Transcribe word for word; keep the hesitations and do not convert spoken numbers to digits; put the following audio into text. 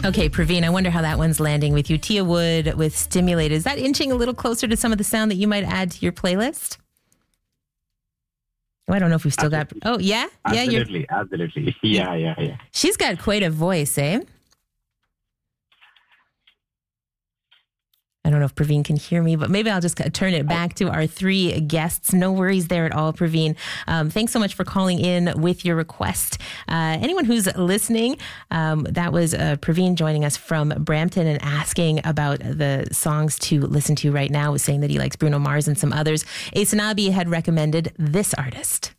Okay, Praveen, I wonder how that one's landing with you. Tia Wood with Stimulated. Is that inching a little closer to some of the sound that you might add to your playlist? Oh, I don't know if we've still Absolutely. got... Oh, yeah? Absolutely, yeah, absolutely. Yeah, yeah, yeah. She's got quite a voice, eh? I don't know if Praveen can hear me, but maybe I'll just turn it back to our three guests. No worries there at all, Praveen. Um, thanks so much for calling in with your request. Uh, anyone who's listening, um, that was uh, Praveen joining us from Brampton and asking about the songs to listen to right now, was saying that he likes Bruno Mars and some others. Ace Nabi had recommended this artist.